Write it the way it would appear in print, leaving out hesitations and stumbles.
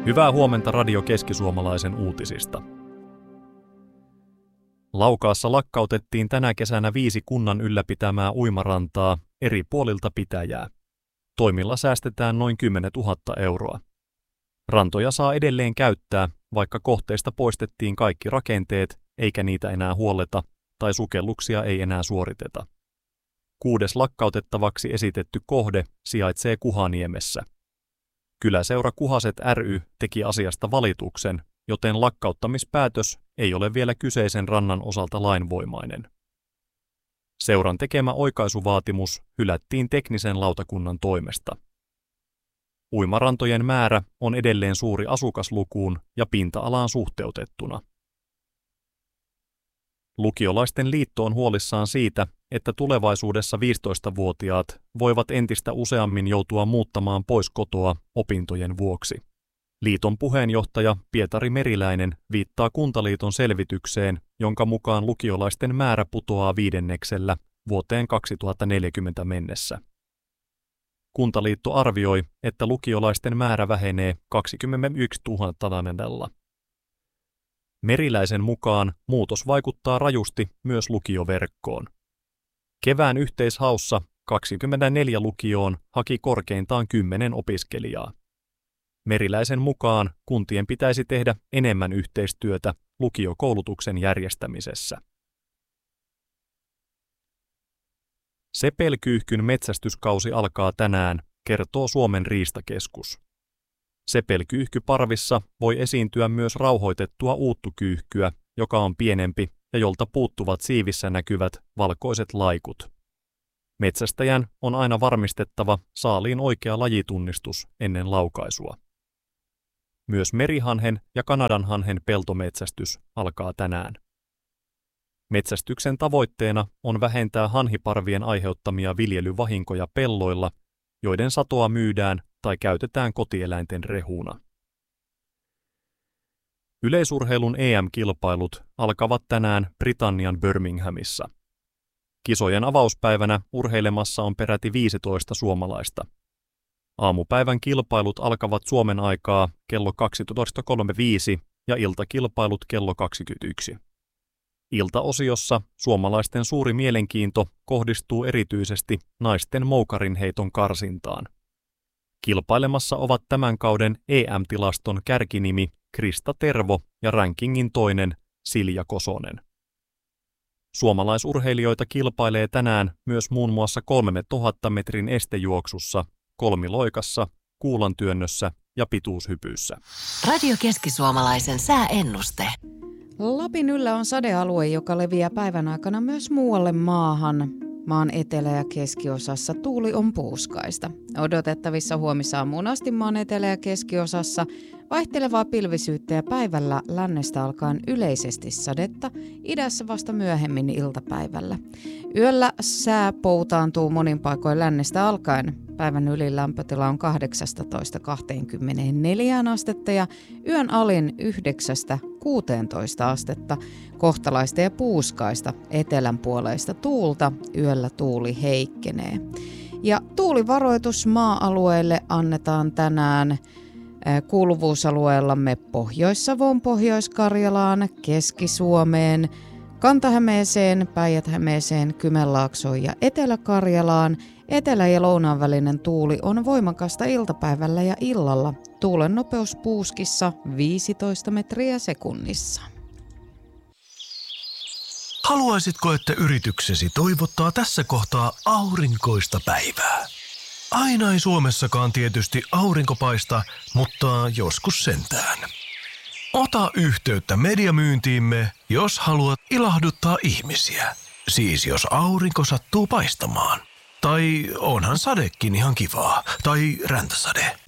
Hyvää huomenta Radio Keski-Suomalaisen uutisista. Laukaassa lakkautettiin tänä kesänä 5 kunnan ylläpitämää uimarantaa eri puolilta pitäjää. Toimilla säästetään noin 10 000 euroa. Rantoja saa edelleen käyttää, vaikka kohteista poistettiin kaikki rakenteet, eikä niitä enää huolleta tai sukelluksia ei enää suoriteta. 6. lakkautettavaksi esitetty kohde sijaitsee Kuhaniemessä. Kyläseura Kuhaset ry teki asiasta valituksen, joten lakkauttamispäätös ei ole vielä kyseisen rannan osalta lainvoimainen. Seuran tekemä oikaisuvaatimus hylättiin teknisen lautakunnan toimesta. Uimarantojen määrä on edelleen suuri asukaslukuun ja pinta-alaan suhteutettuna. Lukiolaisten liitto on huolissaan siitä, että tulevaisuudessa 15-vuotiaat voivat entistä useammin joutua muuttamaan pois kotoa opintojen vuoksi. Liiton puheenjohtaja Pietari Meriläinen viittaa Kuntaliiton selvitykseen, jonka mukaan lukiolaisten määrä putoaa 5 vuoteen 2040 mennessä. Kuntaliitto arvioi, että lukiolaisten määrä vähenee 21 000. Meriläisen mukaan muutos vaikuttaa rajusti myös lukioverkkoon. Kevään yhteishaussa 24 lukioon haki korkeintaan 10 opiskelijaa. Meriläisen mukaan kuntien pitäisi tehdä enemmän yhteistyötä lukiokoulutuksen järjestämisessä. Sepelkyyhkyn metsästyskausi alkaa tänään, kertoo Suomen riistakeskus. Sepelkyyhkyparvissa voi esiintyä myös rauhoitettua uuttukyyhkyä, joka on pienempi ja jolta puuttuvat siivissä näkyvät valkoiset laikut. Metsästäjän on aina varmistettava saaliin oikea lajitunnistus ennen laukaisua. Myös merihanhen ja kanadanhanhen peltometsästys alkaa tänään. Metsästyksen tavoitteena on vähentää hanhiparvien aiheuttamia viljelyvahinkoja pelloilla, joiden satoa myydään tai käytetään kotieläinten rehuna. Yleisurheilun EM-kilpailut alkavat tänään Britannian Birminghamissa. Kisojen avauspäivänä urheilemassa on peräti 15 suomalaista. Aamupäivän kilpailut alkavat Suomen aikaa kello 12.35 ja iltakilpailut kello 21. Iltaosiossa suomalaisten suuri mielenkiinto kohdistuu erityisesti naisten moukarinheiton karsintaan. Kilpailemassa ovat tämän kauden EM-tilaston kärkinimi Krista Tervo ja rankingin toinen Silja Kosonen. Suomalaisurheilijoita kilpailee tänään myös muun muassa 3000 metrin estejuoksussa, kolmiloikassa, kuulantyönnössä ja pituushypyssä. Radio Keski-Suomalaisen sääennuste. Lapin yllä on sadealue, joka leviää päivän aikana myös muualle maahan. Maan etelä- ja keskiosassa tuuli on puuskaista. Odotettavissa huomisaamuun asti maan etelä- ja keskiosassa vaihtelevaa pilvisyyttä ja päivällä lännestä alkaen yleisesti sadetta, idässä vasta myöhemmin iltapäivällä. Yöllä sää poutaantuu monin paikoin lännestä alkaen. Päivän ylilämpötila on 18–24 astetta ja yön alin 9–16 astetta. Kohtalaista ja puuskaista etelänpuoleista tuulta, yöllä tuuli heikkenee. Ja tuulivaroitus maa-alueille annetaan tänään kuuluvuusalueellamme Pohjois-Savoon, Pohjois-Karjalaan, Keski-Suomeen, Kanta-Hämeeseen, Päijät-Hämeeseen, Kymenlaaksoon ja Etelä-Karjalaan. Etelä- ja lounaan välinen tuuli on voimakasta iltapäivällä ja illalla. Tuulen nopeus puuskissa 15 metriä sekunnissa. Haluaisitko, että yrityksesi toivottaa tässä kohtaa aurinkoista päivää? Aina ei Suomessakaan tietysti aurinko paista, mutta joskus sentään. Ota yhteyttä mediamyyntiimme, jos haluat ilahduttaa ihmisiä. Siis jos aurinko sattuu paistamaan. Tai onhan sadekin ihan kivaa. Tai räntäsade.